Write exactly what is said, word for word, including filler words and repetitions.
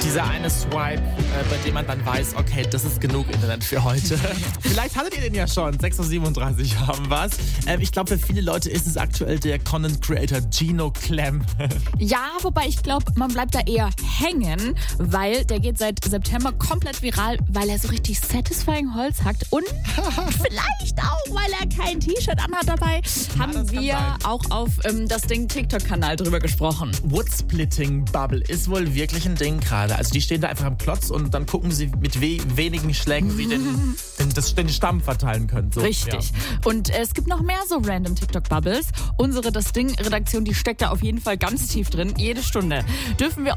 Dieser eine Swipe, äh, bei dem man dann weiß, okay, das ist genug Internet für heute. Vielleicht hattet ihr den ja schon. sechs Uhr siebenunddreißig haben wir's. Ähm, ich glaube, für viele Leute ist es aktuell der Content Creator Gino Clem. Ja, wobei ich glaube, man bleibt da eher hängen, weil der geht seit September komplett viral, weil er so richtig satisfying Holz hackt und vielleicht auch, weil er kein T-Shirt anhat dabei, Ja, haben das kann wir sein. auch auf ähm, das Ding TikTok-Kanal drüber gesprochen. Woodsplitting Bubble ist wohl wirklich ein Ding gerade. Also die stehen da einfach am Klotz und dann gucken sie, mit we wenigen Schlägen sie den, den, das, den Stamm verteilen können. So, Richtig. Ja. Und äh, es gibt noch mehr so random TikTok-Bubbles. Unsere Das Ding-Redaktion, die steckt da auf jeden Fall ganz tief drin. Jede Stunde dürfen wir